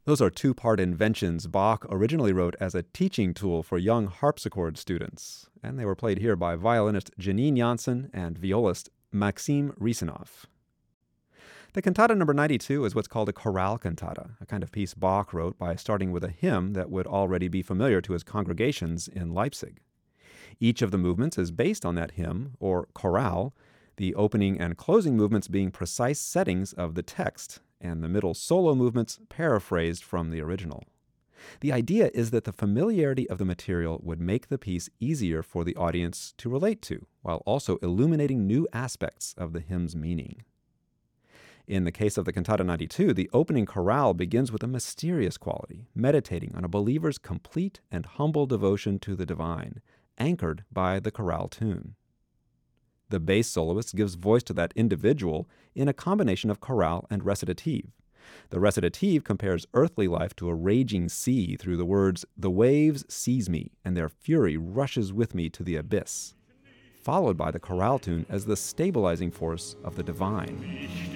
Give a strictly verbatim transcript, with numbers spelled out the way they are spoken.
Those are two-part inventions Bach originally wrote as a teaching tool for young harpsichord students, and they were played here by violinist Janine Janssen and violist Maxim Risanov. The cantata number ninety-two is what's called a chorale cantata, a kind of piece Bach wrote by starting with a hymn that would already be familiar to his congregations in Leipzig. Each of the movements is based on that hymn, or chorale, the opening and closing movements being precise settings of the text, and the middle solo movements paraphrased from the original. The idea is that the familiarity of the material would make the piece easier for the audience to relate to, while also illuminating new aspects of the hymn's meaning. In the case of the Cantata ninety-two, the opening chorale begins with a mysterious quality, meditating on a believer's complete and humble devotion to the divine, anchored by the chorale tune. The bass soloist gives voice to that individual in a combination of chorale and recitative. The recitative compares earthly life to a raging sea through the words, "The waves seize me, and their fury rushes with me to the abyss," followed by the chorale tune as the stabilizing force of the divine.